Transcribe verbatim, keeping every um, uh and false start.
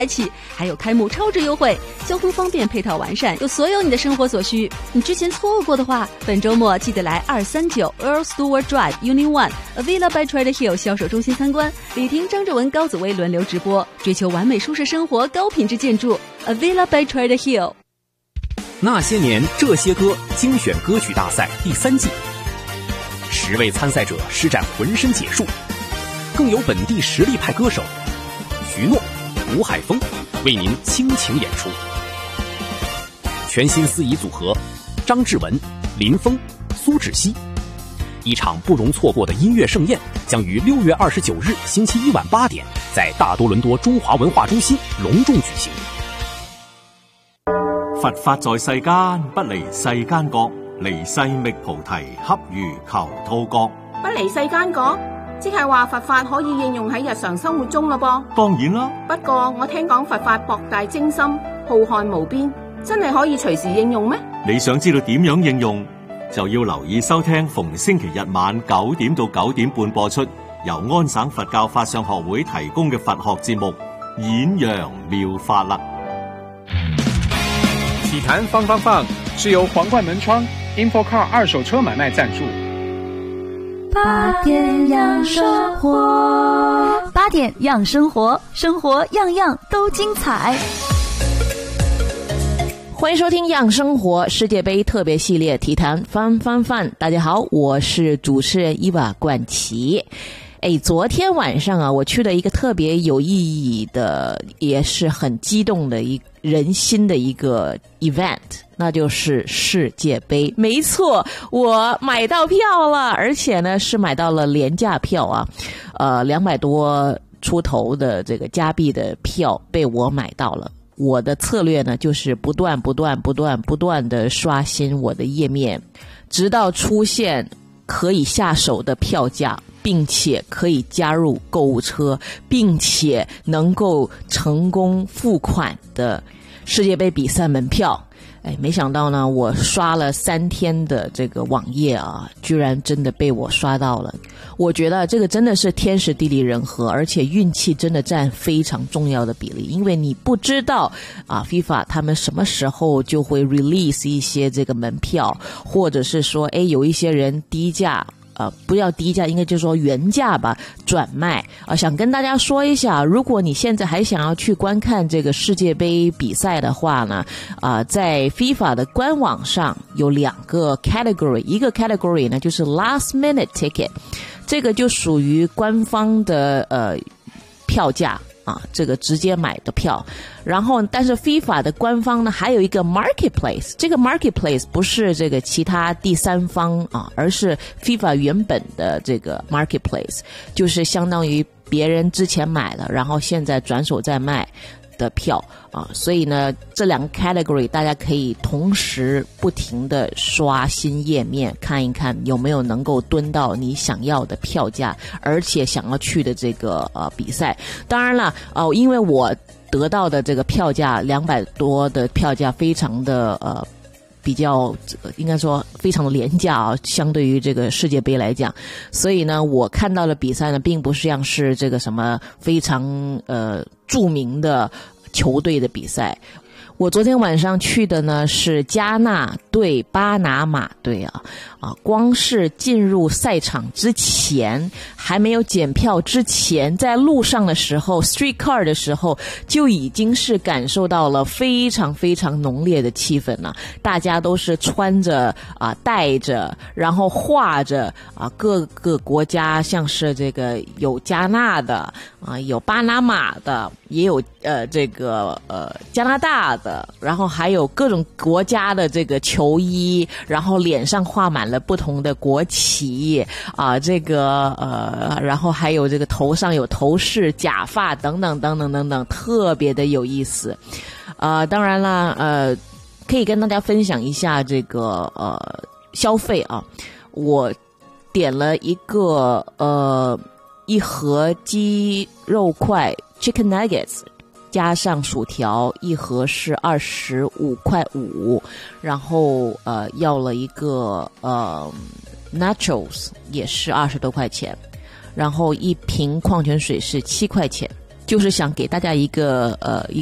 开启，还有开幕超值优惠，交通方便，配套完善，有所有你的生活所需。你之前错过的话，本周末记得来二三九 Earl Stewart Drive Unit One Avila by Trader Hill 销售中心参观，李婷、张志文、高子薇轮流直播，追求完美舒适生活，高品质建筑 Avila by Trader Hill。 那些年这些歌精选歌曲大赛第三季，十位参赛者施展浑身解数，更有本地实力派歌手徐诺、吴海峰为您倾情演出。全新司仪组合张志文、林峰、苏芷溪，一场不容错过的音乐盛宴将于六月二十九日星期一晚八点在大多伦多中華文化中心隆重舉行。 佛法在世間，不離世間覺，離世覓菩提，恰如求兔角。 不離世間覺，即係話佛法可以應用喺日常生活中咯噃。 當然啦， 不過我聽講佛法博大精深，浩瀚無邊，真係可以隨時應用咩？ 你想知道點樣應用，就要留意收聽逢星期日晚九點到九點半播出，由安省佛教法相學會提供嘅佛學節目《演揚妙法》啦。 體壇放放放是由皇冠門窗 InfoCar 二手車買賣贊助。 八點養生活，八點養生活，生活樣樣都精彩。 歡迎收聽養生活世界杯特別系列體壇翻翻翻。大家好，我是主持人伊娃冠琪。哎，昨天晚上啊，我去了一個特別有意義的，也是很激動的一人心的一個 event， 那就是世界杯。沒錯，我買到票了，而且呢是買到了廉價票啊，呃，兩百多出頭的這個加幣的票被我買到了。我的策略呢，就是不斷不斷不斷不斷的刷新我的頁面，直到出現可以下手的票價，並且可以加入購物車，並且能夠成功付款的世界杯比賽門票。哎，沒想到呢，我刷了三天的這個網頁啊，居然真的被我刷到了。我覺得這個真的是天時地利人和，而且運氣真的佔非常重要的比例，因為你不知道啊 FIFA 他們什麼時候就會 release 一些這個門票，或者是說哎有一些人低價呃，不要低價，應該就是說原價吧，轉賣啊。想跟大家說一下，如果你現在還想要去觀看這個世界杯比賽的話呢，啊，在 FIFA 的官網上有兩個 category， 一個 category 呢就是 last minute ticket， 這個就屬於官方的呃票價啊，這個直接買的票。然後但是 FIFA 的官方呢還有一個 marketplace， 這個 marketplace 不是這個其他第三方啊，而是 FIFA 原本的這個 marketplace， 就是相當於別人之前買了，然後現在轉手再賣的票啊，所以呢這兩個 category 大家可以同時不停的刷新頁面，看一看有沒有能夠蹲到你想要的票價，而且想要去的這個呃比賽。當然了呃因為我得到的這個票價兩百多的票價非常的呃比較應該說非常的廉價啊，相對於這個世界杯來講，所以呢我看到的比賽呢並不像是這個什麼非常呃著名的球隊的比賽。我昨天晚上去的呢是加納對巴拿馬隊啊啊！光是進入賽場之前，還沒有檢票之前，在路上的時候 streetcar 的時候，就已經是感受到了非常非常濃烈的氣氛了。大家都是穿着啊戴着，然後畫着啊各個國家，像是這個有加納的啊，有巴拿馬的，也有呃這個呃加拿大的。然後還有各種國家的這個球衣，然後臉上畫滿了不同的國旗啊，這個呃，然後還有這個頭上有頭飾、假髮等等等等等等，特別的有意思。呃，當然啦，呃，可以跟大家分享一下這個呃消費啊，我點了一個呃一盒雞肉塊 chicken nuggets。加上薯條一盒是二十五塊五，然後呃要了一個呃 nachos 也是二十多塊錢，然後一瓶礦泉水是七塊錢。 就是想给大家一个呃一